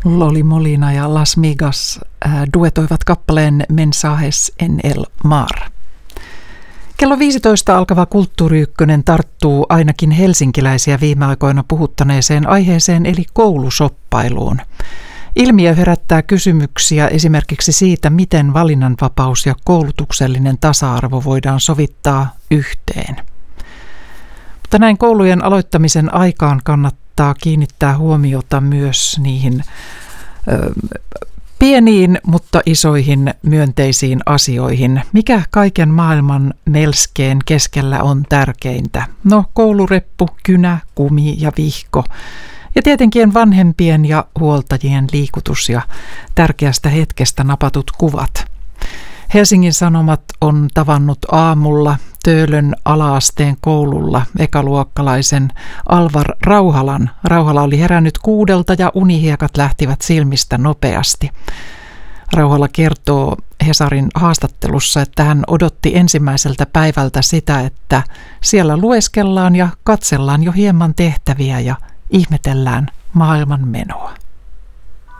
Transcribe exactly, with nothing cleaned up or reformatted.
Loli Molina ja Las Migas duetoivat kappaleen Mensajes en el mar. Kello viisitoista alkava Kulttuuri Ykkönen tarttuu ainakin helsinkiläisiä viime aikoina puhuttaneeseen aiheeseen eli koulusoppailuun. Ilmiö herättää kysymyksiä esimerkiksi siitä, miten valinnanvapaus ja koulutuksellinen tasa-arvo voidaan sovittaa yhteen. Mutta näin koulujen aloittamisen aikaan kannattaa kiinnittää huomiota myös niihin ö, pieniin, mutta isoihin myönteisiin asioihin. Mikä kaiken maailman melskeen keskellä on tärkeintä? No, koulureppu, kynä, kumi ja vihko. Ja tietenkin vanhempien ja huoltajien liikutus ja tärkeästä hetkestä napatut kuvat. Helsingin Sanomat on tavannut aamulla Töölön ala-asteen koululla ekaluokkalaisen Alvar Rauhalan. Rauhala oli herännyt kuudelta ja unihiekat lähtivät silmistä nopeasti. Rauhala kertoo Hesarin haastattelussa, että hän odotti ensimmäiseltä päivältä sitä, että siellä lueskellaan ja katsellaan jo hieman tehtäviä ja ihmetellään maailman menoa.